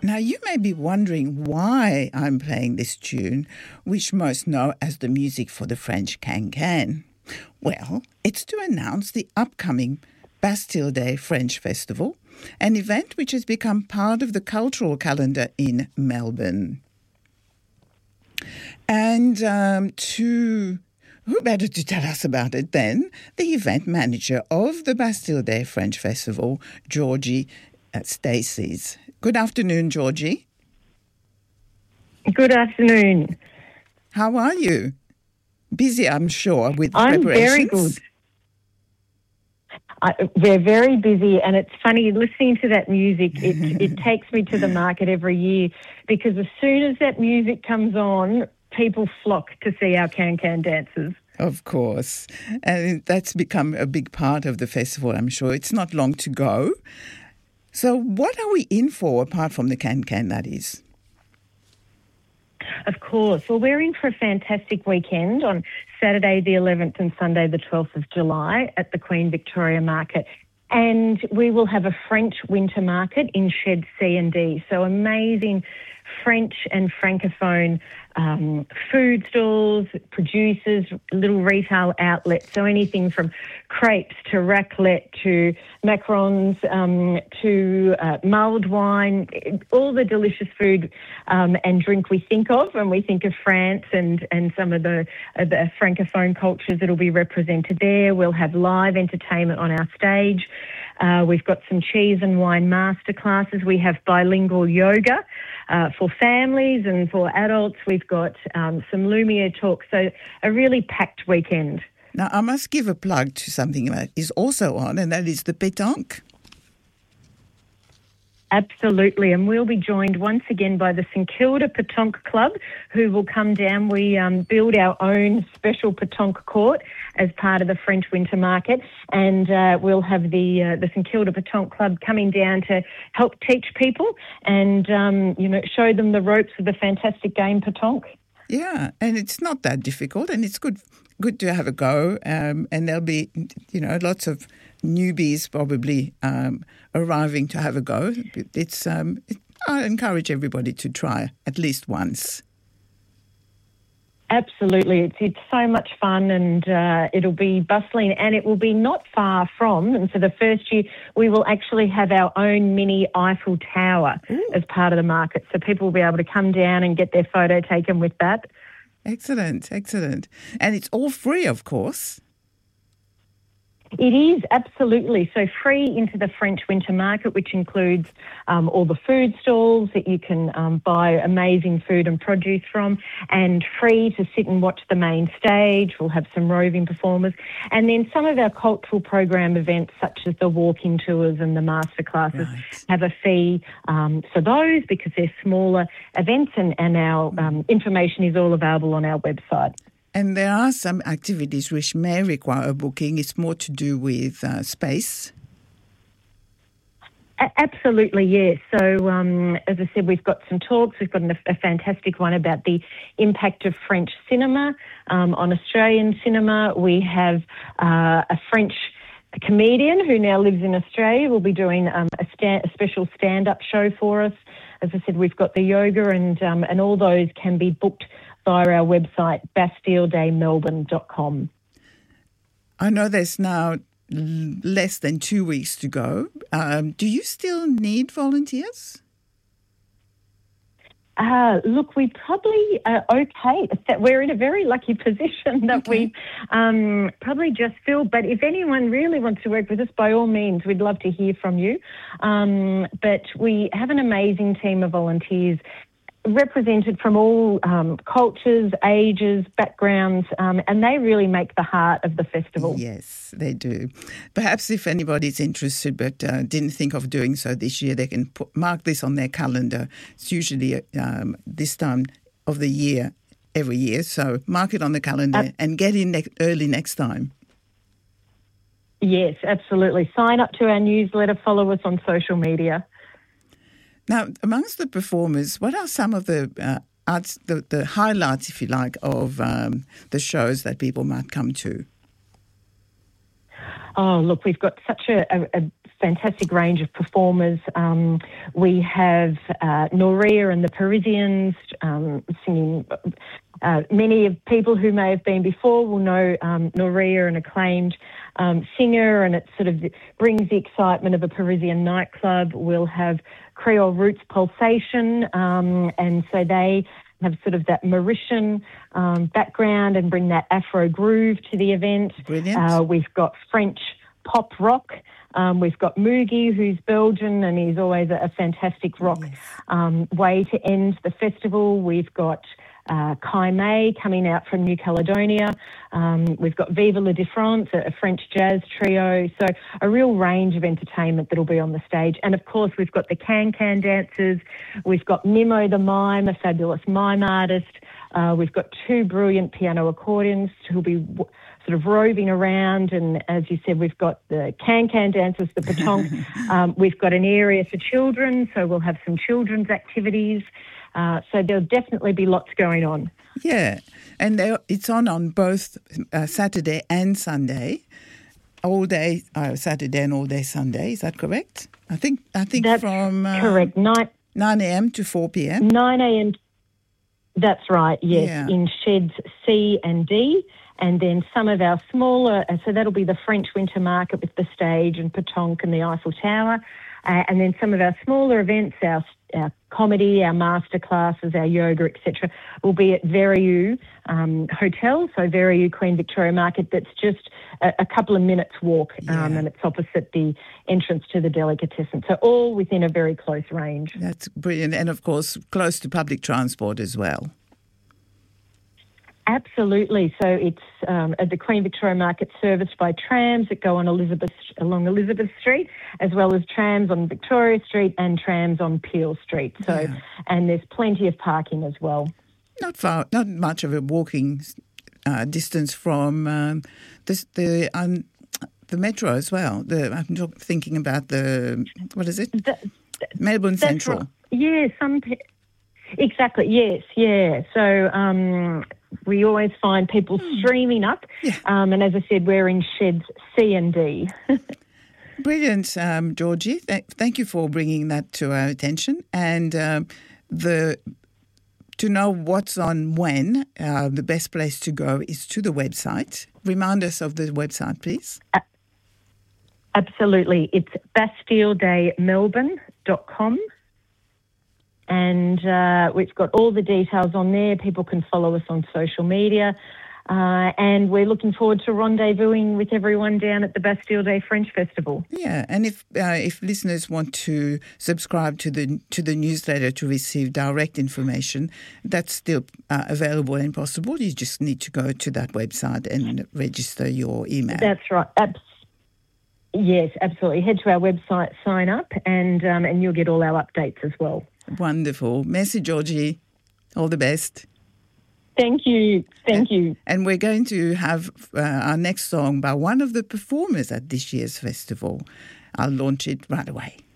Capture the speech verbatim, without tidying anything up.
Now, you may be wondering why I'm playing this tune, which most know as the music for the French Can-Can. Well, it's to announce the upcoming Bastille Day French Festival, an event which has become part of the cultural calendar in Melbourne. And um, to... who better to tell us about it than the event manager of the Bastille Day French Festival, Georgie uh, Stacys. Good afternoon, Georgie. Good afternoon. How are you? Busy, I'm sure, with I'm preparations. very good. I, we're very busy, and it's funny listening to that music. It it takes me to the market every year because as soon as that music comes on, people flock to see our can-can dances. Of course. And that's become a big part of the festival, I'm sure. It's not long to go. So what are we in for, apart from the can-can, that is? Of course. Well, we're in for a fantastic weekend on Saturday the eleventh and Sunday the twelfth of July at the Queen Victoria Market. And we will have a French winter market in Shed C and D. So amazing French and Francophone um, food stalls, producers, little retail outlets. So anything from crepes to raclette to macarons um, to uh, mulled wine, all the delicious food um, and drink we think of when we think of France and, and some of the, uh, the Francophone cultures that will be represented there. We'll have live entertainment on our stage. Uh, we've got some cheese and wine masterclasses. We have bilingual yoga uh, for families and for adults. We've got um, some Lumiere talks. So a really packed weekend. Now, I must give a plug to something that is also on, and that is the pétanque. Absolutely, and we'll be joined once again by the St Kilda Pétanque Club, who will come down. We um, build our own special pétanque court as part of the French Winter Market, and uh, we'll have the uh, the St Kilda Pétanque Club coming down to help teach people and um, you know show them the ropes of the fantastic game pétanque. Yeah, and it's not that difficult, and it's good good to have a go. Um, and there'll be you know lots of newbies probably um, arriving to have a go. It's um, it, I encourage everybody to try at least once. Absolutely. It's it's so much fun, and uh, it'll be bustling, and it will be not far from, and for the first year, we will actually have our own mini Eiffel Tower Ooh. As part of the market. So people will be able to come down and get their photo taken with that. Excellent, excellent. And it's all free, of course. It is, absolutely. So free into the French Winter Market, which includes um, all the food stalls that you can um, buy amazing food and produce from, and free to sit and watch the main stage. We'll have some roving performers. And then some of our cultural program events, such as the walking tours and the masterclasses, right. have a fee um, for those because they're smaller events, and, and our um, information is all available on our website. And there are some activities which may require a booking. It's more to do with uh, space. A- absolutely, yes. So, um, as I said, we've got some talks. We've got an, a fantastic one about the impact of French cinema um, on Australian cinema. We have uh, a French comedian who now lives in Australia. Will be doing um, a, sta- a special stand-up show for us. As I said, we've got the yoga, and um, and all those can be booked via our website, bastille day melbourne dot com. I know there's now less than two weeks to go. Um, do you still need volunteers? Uh, look, we probably are okay. We're in a very lucky position that Okay. we um, probably just filled. But if anyone really wants to work with us, by all means, we'd love to hear from you. Um, but we have an amazing team of volunteers represented from all um, cultures, ages, backgrounds, um, and they really make the heart of the festival. Yes, they do. Perhaps if anybody's interested but uh, didn't think of doing so this year, they can put, mark this on their calendar. It's usually um, this time of the year, every year, so mark it on the calendar uh, and get in ne- early next time. Yes, absolutely. Sign up to our newsletter, follow us on social media. Now, amongst the performers, what are some of the uh, arts, the, the highlights, if you like, of um, the shows that people might come to? Oh, look, we've got such a, a, a fantastic range of performers. Um, we have uh, Noria and the Parisians um, singing. Uh, many of people who may have been before will know um, Noria, an acclaimed um, singer, and it sort of brings the excitement of a Parisian nightclub. We'll have Creole Roots Pulsation, um, and so they have sort of that Mauritian um, background and bring that Afro groove to the event. Brilliant. Uh, we've got French pop rock. Um, we've got Moogie, who's Belgian, and he's always a, a fantastic rock Yes. um, way to end the festival. We've got uh, Kai May coming out from New Caledonia. Um, we've got Viva la de France, a, a French jazz trio. So a real range of entertainment that'll be on the stage. And, of course, we've got the Can-Can dancers. We've got Mimo the Mime, a fabulous mime artist. Uh, we've got two brilliant piano accordionists who'll be w- sort of roving around. And as you said, we've got the Can-Can dancers, the petanque. um, we've got an area for children, so we'll have some children's activities. Uh, so there'll definitely be lots going on. Yeah, and there- it's on on both uh, Saturday and Sunday, all day uh, Saturday and all day Sunday. Is that correct? I think I think That's from uh, correct. Nine, nine a.m. to four p.m. nine a.m. That's right, yes, Yeah. in sheds C and D. And then some of our smaller, uh, so that'll be the French Winter Market with the stage and petanque and the Eiffel Tower. Uh, and then some of our smaller events, our, our comedy, our master classes, our yoga, et cetera, will be at Veriu um, Hotel, so Veriu Queen Victoria Market. That's just a, a couple of minutes walk, um, Yeah. and it's opposite the entrance to the delicatessen. So all within a very close range. That's brilliant, and of course close to public transport as well. Absolutely. So it's um, at the Queen Victoria Market, serviced by trams that go on Elizabeth along Elizabeth Street, as well as trams on Victoria Street and trams on Peel Street. So, Yeah. and there's plenty of parking as well. Not far, not much of a walking uh, distance from um, this, the um, the metro as well. The, I'm talk- thinking about the what is it? Th- Melbourne That's Central. right. Yeah, some pe- exactly. Yes, yeah. So um, we always find people streaming up, Yeah. um, and as I said, we're in sheds C and D. Brilliant, um, Georgie. Th- thank you for bringing that to our attention. And um, the to know what's on when, uh, the best place to go is to the website. Remind us of the website, please. Absolutely. It's bastille day melbourne dot com. And uh, we've got all the details on there. People can follow us on social media. Uh, and we're looking forward to rendezvousing with everyone down at the Bastille Day French Festival. Yeah, and if uh, if listeners want to subscribe to the to the newsletter to receive direct information, that's still uh, available and possible. You just need to go to that website and register your email. That's right. Abs- yes, absolutely. Head to our website, sign up, and um, and you'll get all our updates as well. Wonderful. Merci, Georgie. All the best. Thank you. Thank you. And we're going to have uh, our next song by one of the performers at this year's festival. I'll launch it right away.